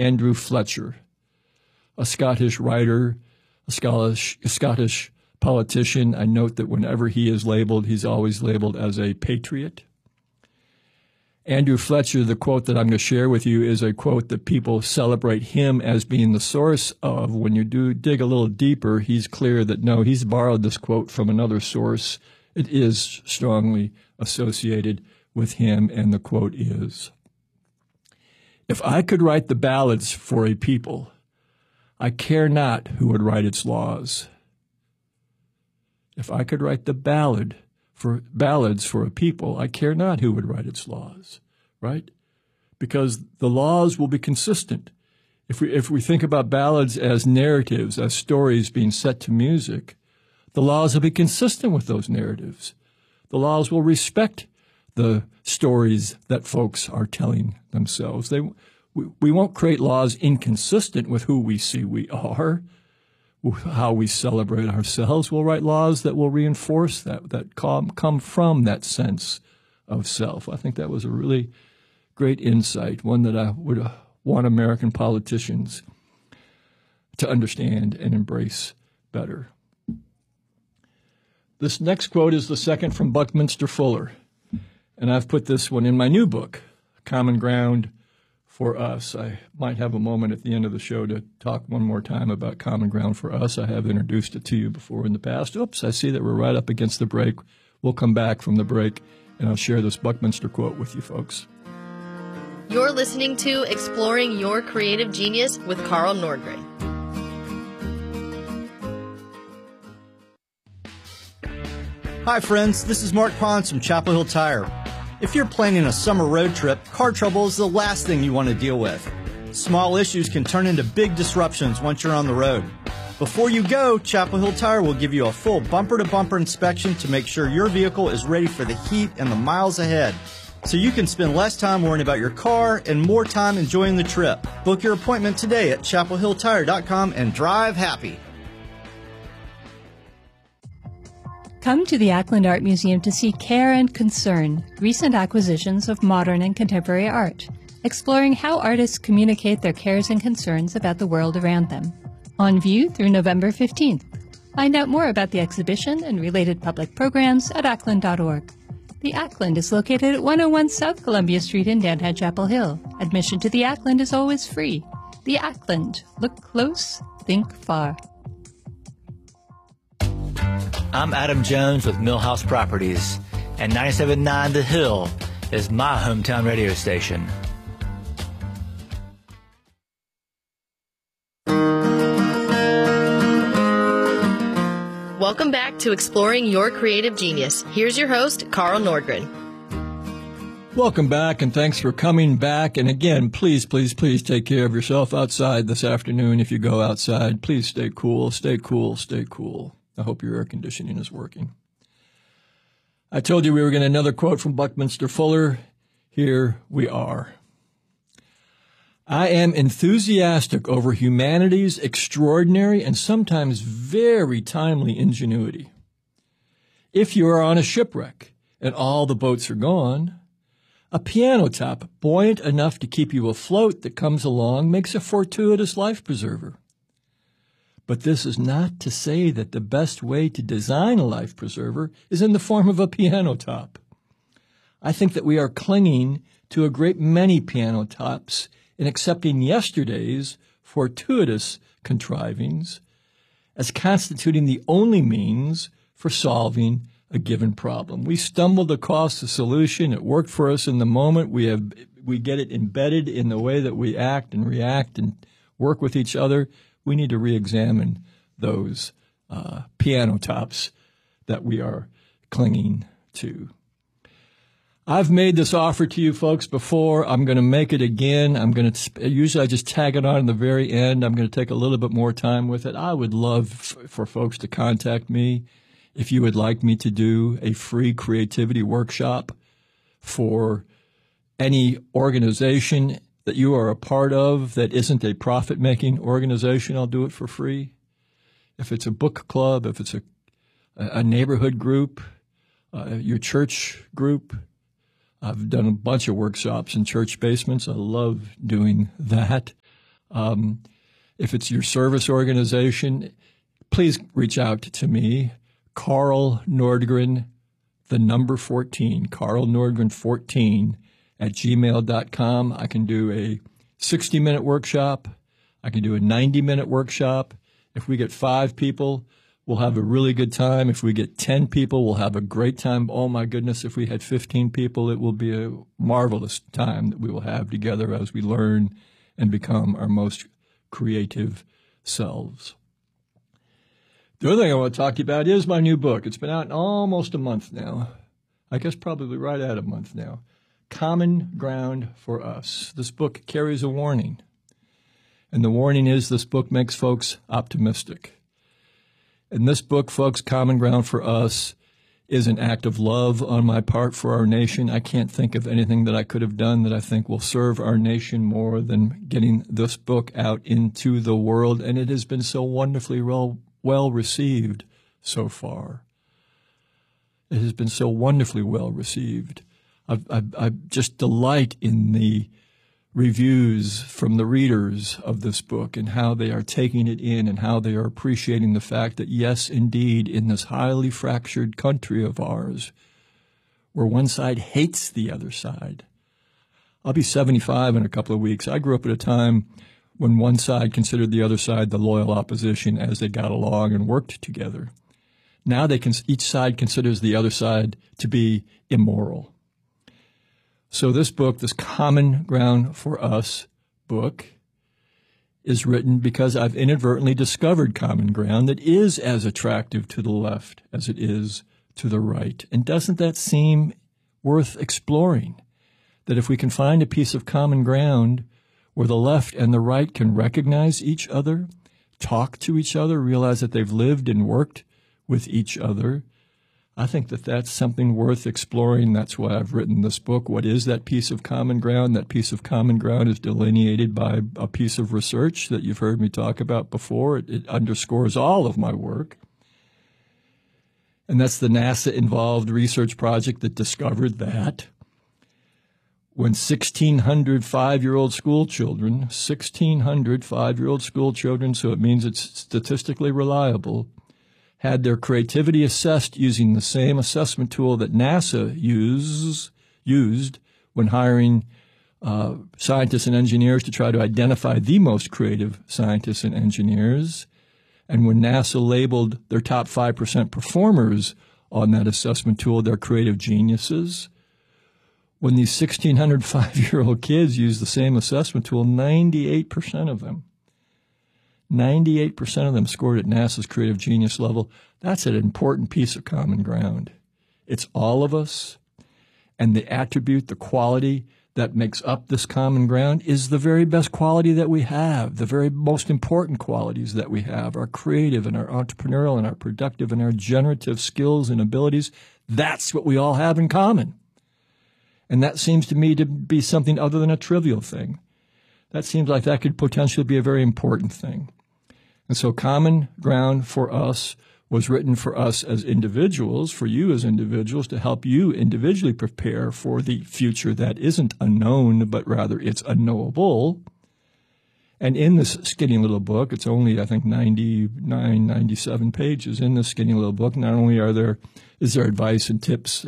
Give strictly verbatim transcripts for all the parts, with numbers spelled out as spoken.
Andrew Fletcher, a Scottish writer, a Scottish, a Scottish politician. I note that whenever he is labeled, he's always labeled as a patriot. Andrew Fletcher, the quote that I'm going to share with you is a quote that people celebrate him as being the source of. When you do dig a little deeper, he's clear that no, he's borrowed this quote from another source. It is strongly associated with him, and the quote is, "If I could write the ballads for a people, I care not who would write its laws." If I could write the ballad for ballads for a people, I care not who would write its laws, right? Because the laws will be consistent. If we, if we think about ballads as narratives, as stories being set to music, the laws will be consistent with those narratives. The laws will respect the stories that folks are telling themselves. They, we, we won't create laws inconsistent with who we see we are, how we celebrate ourselves. We'll write laws that will reinforce that, that come, come from that sense of self. I think that was a really great insight, one that I would want American politicians to understand and embrace better. This next quote is the second from Buckminster Fuller, and I've put this one in my new book, Common Ground for Us. I might have a moment at the end of the show to talk one more time about Common Ground for Us. I have introduced it to you before in the past. Oops, I see that we're right up against the break. We'll come back from the break, and I'll share this Buckminster quote with you folks. You're listening to Exploring Your Creative Genius with Carl Nordgren. Hi friends, this is Mark Pons from Chapel Hill Tire. If you're planning a summer road trip, car trouble is the last thing you want to deal with. Small issues can turn into big disruptions once you're on the road. Before you go, Chapel Hill Tire will give you a full bumper-to-bumper inspection to make sure your vehicle is ready for the heat and the miles ahead, so you can spend less time worrying about your car and more time enjoying the trip. Book your appointment today at chapel hill tire dot com and drive happy. Come to the Ackland Art Museum to see Care and Concern, recent acquisitions of modern and contemporary art, exploring how artists communicate their cares and concerns about the world around them. On view through November fifteenth. Find out more about the exhibition and related public programs at ackland dot org. The Ackland is located at one oh one South Columbia Street in downtown Chapel Hill. Admission to the Ackland is always free. The Ackland. Look close, think far. I'm Adam Jones with Millhouse Properties, and ninety-seven point nine The Hill is my hometown radio station. Welcome back to Exploring Your Creative Genius. Here's your host, Carl Nordgren. Welcome back, and thanks for coming back. And again, please, please, please take care of yourself outside this afternoon. If you go outside, please stay cool, stay cool, stay cool. I hope your air conditioning is working. I told you we were getting another quote from Buckminster Fuller. Here we are. I am enthusiastic over humanity's extraordinary and sometimes very timely ingenuity. If you are on a shipwreck and all the boats are gone, a piano top buoyant enough to keep you afloat that comes along makes a fortuitous life preserver. But this is not to say that the best way to design a life preserver is in the form of a piano top. I think that we are clinging to a great many piano tops in accepting yesterday's fortuitous contrivings as constituting the only means for solving a given problem. We stumbled across a solution. It worked for us in the moment. We have we get it embedded in the way that we act and react and work with each other. We need to re-examine those uh, piano tops that we are clinging to. I've made this offer to you folks before. I'm going to make it again. I'm going to, usually I just tag it on in the very end. I'm going to take a little bit more time with it. I would love f- for folks to contact me if you would like me to do a free creativity workshop for any organization that you are a part of that isn't a profit-making organization. I'll do it for free. If it's a book club, if it's a, a neighborhood group, uh, your church group, I've done a bunch of workshops in church basements. I love doing that. Um, if it's your service organization, please reach out to me, Carl Nordgren, the number fourteen, Carl Nordgren fourteen at gmail dot com. I can do a sixty-minute workshop. I can do a ninety-minute workshop. If we get five people, we'll have a really good time. If we get ten people, we'll have a great time. Oh, my goodness, if we had fifteen people, it will be a marvelous time that we will have together as we learn and become our most creative selves. The other thing I want to talk to you about is my new book. It's been out almost a month now. I guess probably right at a month now. Common Ground for Us. This book carries a warning. And the warning is this book makes folks optimistic. In this book, folks, Common Ground for Us is an act of love on my part for our nation. I can't think of anything that I could have done that I think will serve our nation more than getting this book out into the world. And it has been so wonderfully well, well received so far. It has been so wonderfully well received. I, I, I just delight in the reviews from the readers of this book and how they are taking it in and how they are appreciating the fact that, yes, indeed, in this highly fractured country of ours, where one side hates the other side. I'll be seventy-five in a couple of weeks. I grew up at a time when one side considered the other side the loyal opposition as they got along and worked together. Now they can, each side considers the other side to be immoral. So this book, this Common Ground for Us book, is written because I've inadvertently discovered common ground that is as attractive to the left as it is to the right. And doesn't that seem worth exploring? That if we can find a piece of common ground where the left and the right can recognize each other, talk to each other, realize that they've lived and worked with each other, I think that that's something worth exploring. That's why I've written this book. What is that piece of common ground? That piece of common ground is delineated by a piece of research that you've heard me talk about before. It, it underscores all of my work. And that's the NASA-involved research project that discovered that when sixteen hundred five-year-old school children, sixteen hundred five-year-old school children, so it means it's statistically reliable, had their creativity assessed using the same assessment tool that NASA uses, used when hiring uh, scientists and engineers to try to identify the most creative scientists and engineers. And when NASA labeled their top five percent performers on that assessment tool their creative geniuses, when these sixteen hundred five-year-old kids used the same assessment tool, ninety-eight percent of them ninety-eight percent of them scored at NASA's creative genius level. That's an important piece of common ground. It's all of us, and the attribute, the quality that makes up this common ground is the very best quality that we have, the very most important qualities that we have, our creative and our entrepreneurial and our productive and our generative skills and abilities. That's what we all have in common. And that seems to me to be something other than a trivial thing. That seems like that could potentially be a very important thing. And so Common Ground for Us was written for us as individuals, for you as individuals, to help you individually prepare for the future that isn't unknown, but rather it's unknowable. And in this skinny little book, it's only, I think, ninety-nine, ninety-seven pages in this skinny little book. Not only are there, is there advice and tips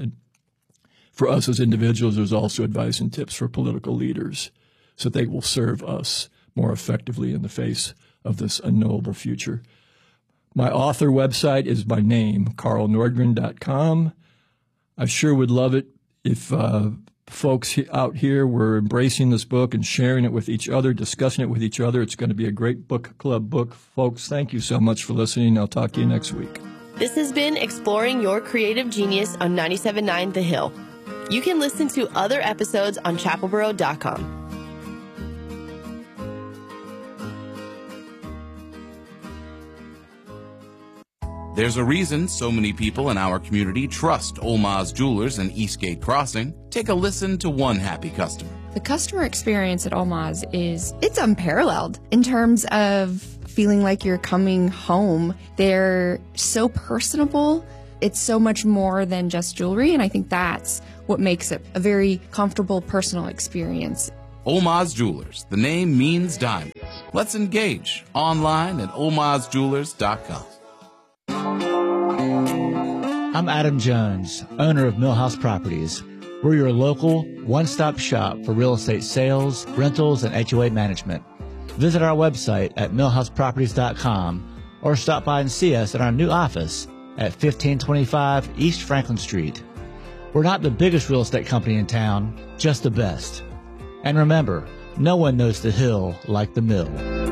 for us as individuals, there's also advice and tips for political leaders so they will serve us more effectively in the face of this unknowable future. My author website is my name, carl nordgren dot com. I sure would love it if uh, folks out here were embracing this book and sharing it with each other, discussing it with each other. It's going to be a great book club book. Folks, thank you so much for listening. I'll talk to you next week. This has been Exploring Your Creative Genius on ninety-seven point nine The Hill. You can listen to other episodes on chapel boro dot com. There's a reason so many people in our community trust Olmaz Jewelers and Eastgate Crossing. Take a listen to one happy customer. The customer experience at Olmaz is, it's unparalleled in terms of feeling like you're coming home. They're so personable. It's so much more than just jewelry, and I think that's what makes it a very comfortable personal experience. Olmaz Jewelers. The name means diamonds. Let's engage online at olmaz jewelers dot com. I'm Adam Jones, owner of Millhouse Properties. We're your local one-stop shop for real estate sales, rentals, and H O A management. Visit our website at millhouse properties dot com or stop by and see us in our new office at fifteen twenty-five East Franklin Street. We're not the biggest real estate company in town, just the best. And remember, no one knows the hill like the mill.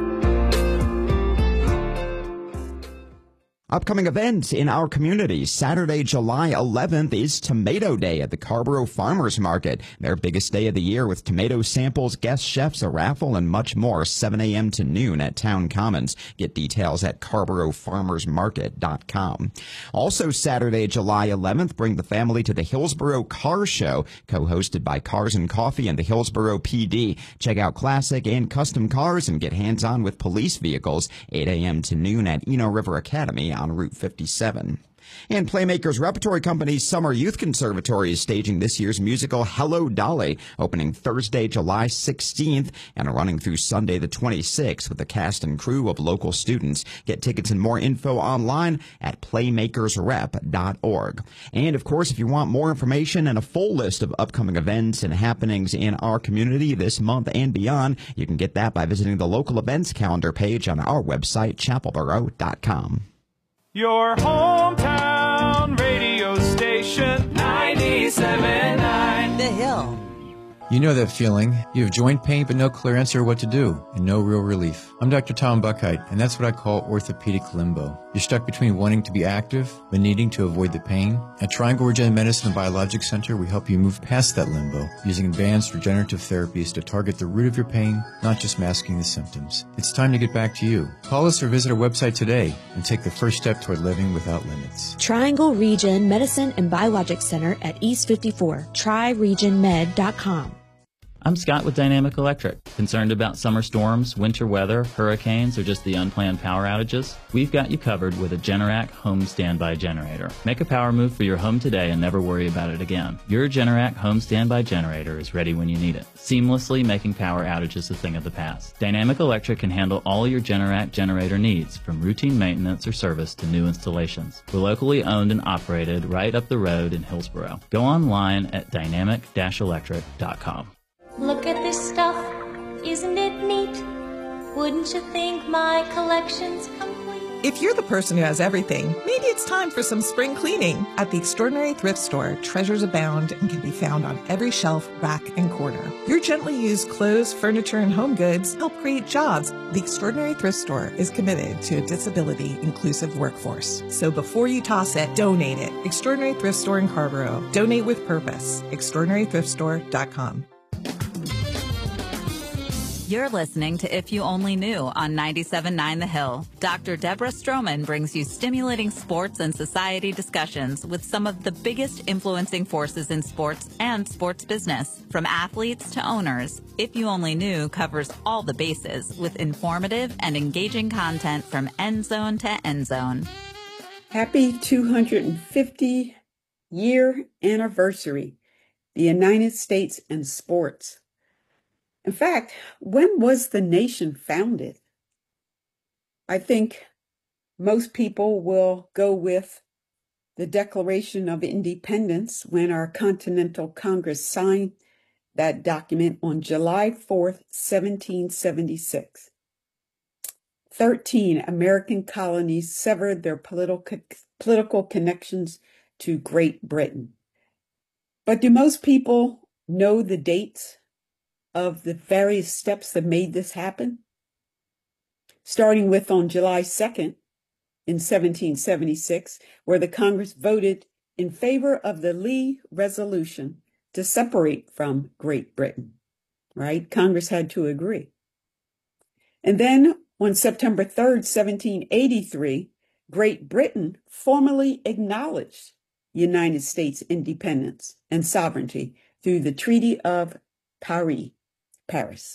Upcoming events in our community. Saturday, July eleventh is Tomato Day at the Carrboro Farmers Market. Their biggest day of the year with tomato samples, guest chefs, a raffle, and much more. seven a.m. to noon at Town Commons. Get details at carrboro farmers market dot com. Also Saturday, July eleventh, bring the family to the Hillsboro Car Show, co-hosted by Cars and Coffee and the Hillsboro P D. Check out classic and custom cars and get hands-on with police vehicles. eight a.m. to noon at Eno River Academy on Route fifty-seven. And Playmakers Repertory Company's Summer Youth Conservatory is staging this year's musical Hello Dolly, opening Thursday, July sixteenth and running through Sunday the twenty-sixth with a cast and crew of local students. Get tickets and more info online at playmakers rep dot org. And of course, if you want more information and a full list of upcoming events and happenings in our community this month and beyond, you can get that by visiting the local events calendar page on our website, chapelboro dot com. Your hometown radio station, ninety-seven point nine The Hill. You know that feeling. You have joint pain but no clear answer what to do and no real relief. I'm Doctor Tom Buckheit, and that's what I call orthopedic limbo. You're stuck between wanting to be active but needing to avoid the pain. At Triangle Regenerative Medicine and Biologic Center, we help you move past that limbo using advanced regenerative therapies to target the root of your pain, not just masking the symptoms. It's time to get back to you. Call us or visit our website today and take the first step toward living without limits. Triangle Regen Medicine and Biologic Center at East fifty-four, tri region med dot com. I'm Scott with Dynamic Electric. Concerned about summer storms, winter weather, hurricanes, or just the unplanned power outages? We've got you covered with a Generac home standby generator. Make a power move for your home today and never worry about it again. Your Generac home standby generator is ready when you need it, seamlessly making power outages a thing of the past. Dynamic Electric can handle all your Generac generator needs, from routine maintenance or service to new installations. We're locally owned and operated right up the road in Hillsboro. Go online at dynamic dash electric dot com. Look at this stuff, isn't it neat? Wouldn't you think my collection's complete? If you're the person who has everything, maybe it's time for some spring cleaning. At the Extraordinary Thrift Store, treasures abound and can be found on every shelf, rack, and corner. Your gently used clothes, furniture, and home goods help create jobs. The Extraordinary Thrift Store is committed to a disability-inclusive workforce. So before you toss it, donate it. Extraordinary Thrift Store in Carrboro. Donate with purpose. extraordinary thrift store dot com. You're listening to If You Only Knew on ninety-seven point nine The Hill. Doctor Deborah Stroman brings you stimulating sports and society discussions with some of the biggest influencing forces in sports and sports business. From athletes to owners, If You Only Knew covers all the bases with informative and engaging content from end zone to end zone. Happy two hundred fifty year anniversary, the United States and sports. In fact, when was the nation founded? I think most people will go with the Declaration of Independence when our Continental Congress signed that document on July fourth, seventeen seventy-six. Thirteen American colonies severed their political, political connections to Great Britain. But do most people know the dates of the various steps that made this happen? Starting with on July second in seventeen seventy-six, where the Congress voted in favor of the Lee Resolution to separate from Great Britain, right? Congress had to agree. And then on September third, seventeen eighty-three, Great Britain formally acknowledged United States independence and sovereignty through the Treaty of Paris. Paris.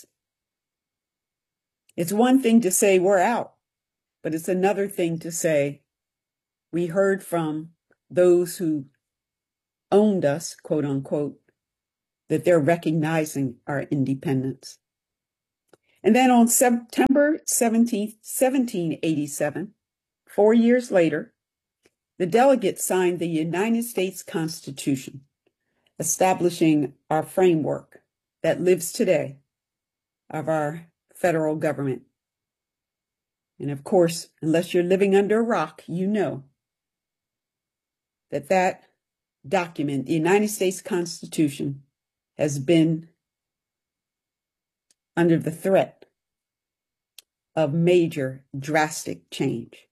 It's one thing to say we're out, but it's another thing to say we heard from those who owned us, quote unquote, that they're recognizing our independence. And then on September seventeenth, seventeen eighty-seven, four years later, the delegates signed the United States Constitution, establishing our framework that lives today of our federal government. And of course, unless you're living under a rock, you know that that document, the United States Constitution, has been under the threat of major drastic change.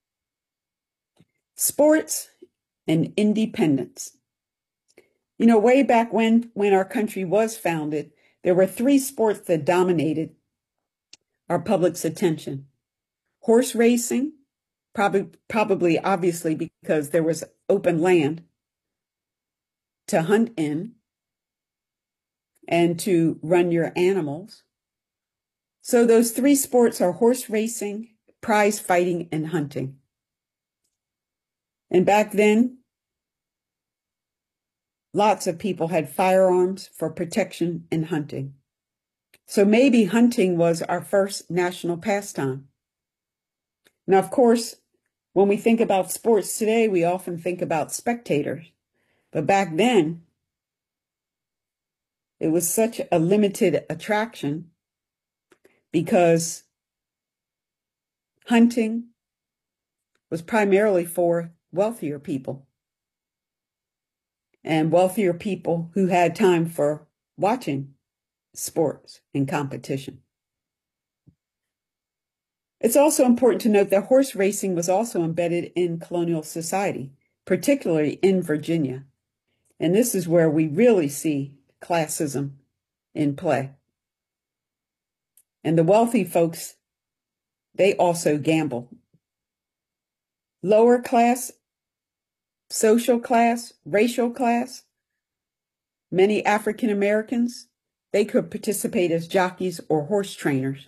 Sports and independence. You know, way back when, when our country was founded, there were three sports that dominated our public's attention. Horse racing, probably, probably obviously because there was open land to hunt in and to run your animals. So those three sports are horse racing, prize fighting, and hunting. And back then, lots of people had firearms for protection and hunting. So maybe hunting was our first national pastime. Now, of course, when we think about sports today, we often think about spectators. But back then, it was such a limited attraction because hunting was primarily for wealthier people and wealthier people who had time for watching sports and competition. It's also important to note that horse racing was also embedded in colonial society, particularly in Virginia. And this is where we really see classism in play. And the wealthy folks, they also gamble. Lower class, social class, racial class, many African Americans, they could participate as jockeys or horse trainers.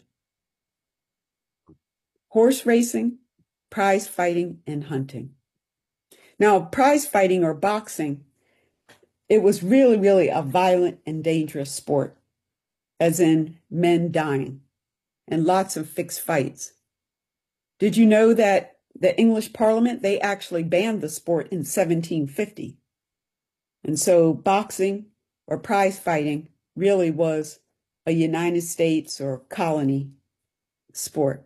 Horse racing, prize fighting, and hunting. Now, prize fighting or boxing, it was really, really a violent and dangerous sport, as in men dying and lots of fixed fights. Did you know that the English Parliament, they actually banned the sport in seventeen fifty? And so boxing or prize fighting really was a United States or colony sport.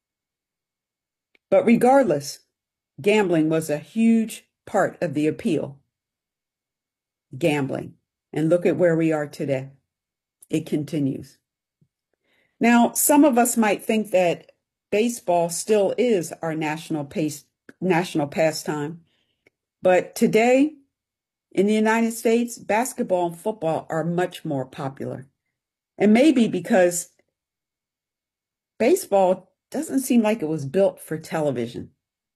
But regardless, gambling was a huge part of the appeal. Gambling. And look at where we are today. It continues. Now, some of us might think that baseball still is our national pace, national pastime. But today, in the United States, basketball and football are much more popular. And maybe because baseball doesn't seem like it was built for television.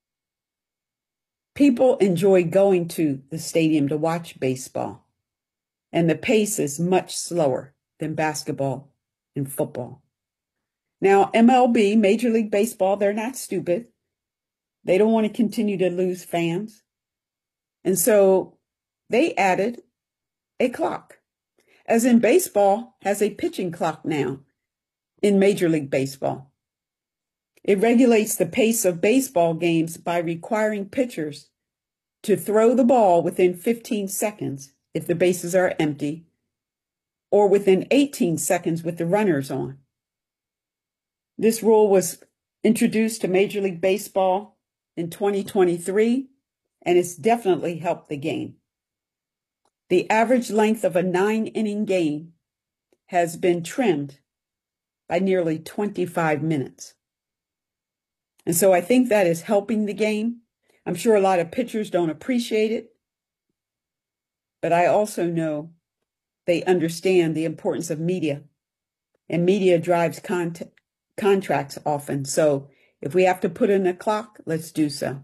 People enjoy going to the stadium to watch baseball, and the pace is much slower than basketball and football. Now, M L B, Major League Baseball, they're not stupid. They don't want to continue to lose fans. And so they added a clock, as in baseball has a pitching clock now in Major League Baseball. It regulates the pace of baseball games by requiring pitchers to throw the ball within fifteen seconds if the bases are empty, or within eighteen seconds with the runners on. This rule was introduced to Major League Baseball in twenty twenty-three, and it's definitely helped the game. The average length of a nine-inning game has been trimmed by nearly twenty-five minutes. And so I think that is helping the game. I'm sure a lot of pitchers don't appreciate it, but I also know they understand the importance of media, and media drives content, contracts often. So if we have to put in a clock, let's do so.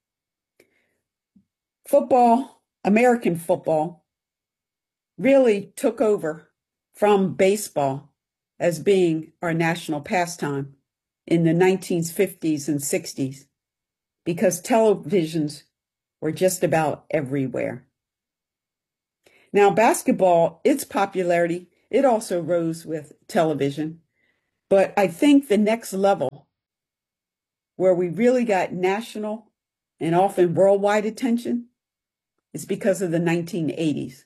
Football, American football, really took over from baseball as being our national pastime in the nineteen fifties and sixties, because televisions were just about everywhere. Now, basketball, its popularity, it also rose with television. But I think the next level, where we really got national and often worldwide attention, is because of the nineteen eighties.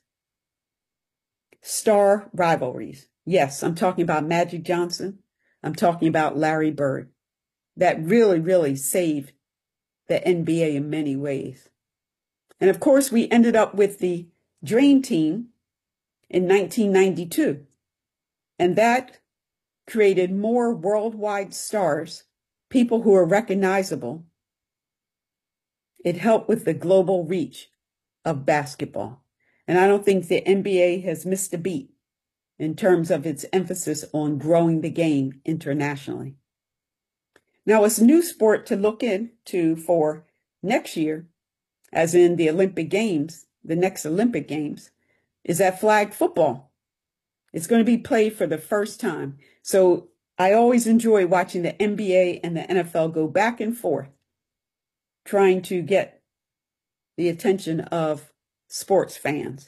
Star rivalries. Yes, I'm talking about Magic Johnson. I'm talking about Larry Bird. That really, really saved the N B A in many ways. And of course, we ended up with the Dream Team in nineteen ninety-two. And that created more worldwide stars, people who are recognizable. It helped with the global reach of basketball. And I don't think the N B A has missed a beat in terms of its emphasis on growing the game internationally. Now, it's a new sport to look into for next year, as in the Olympic Games, the next Olympic Games, is that flag football. It's going to be played for the first time. So I always enjoy watching the N B A and the N F L go back and forth, trying to get the attention of sports fans.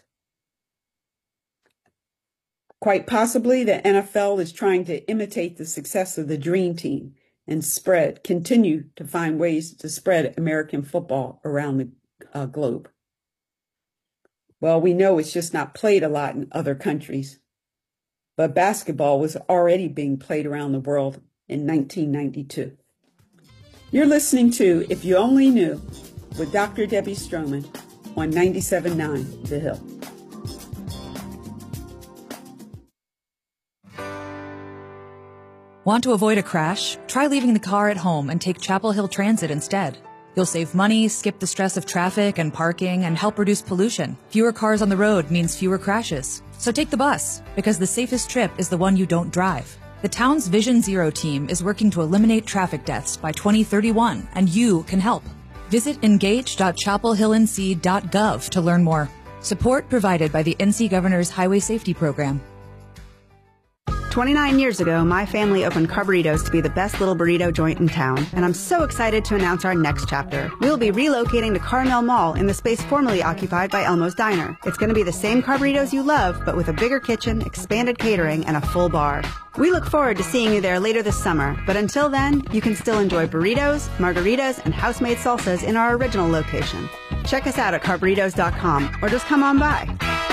Quite possibly, the N F L is trying to imitate the success of the Dream Team and spread, continue to find ways to spread American football around the uh, globe. Well, we know it's just not played a lot in other countries, but basketball was already being played around the world in nineteen ninety-two. You're listening to If You Only Knew with Doctor Debbie Stroman on ninety-seven point nine The Hill. Want to avoid a crash? Try leaving the car at home and take Chapel Hill Transit instead. You'll save money, skip the stress of traffic and parking, and help reduce pollution. Fewer cars on the road means fewer crashes. So take the bus, because the safest trip is the one you don't drive. The town's Vision Zero team is working to eliminate traffic deaths by twenty thirty-one, and you can help. Visit engage dot chapel hill n c dot gov to learn more. Support provided by the N C Governor's Highway Safety Program. twenty-nine years ago, my family opened Carburitos to be the best little burrito joint in town, and I'm so excited to announce our next chapter. We'll be relocating to Carmel Mall in the space formerly occupied by Elmo's Diner. It's going to be the same Carburitos you love, but with a bigger kitchen, expanded catering, and a full bar. We look forward to seeing you there later this summer, but until then, you can still enjoy burritos, margaritas, and house-made salsas in our original location. Check us out at carburitos dot com, or just come on by.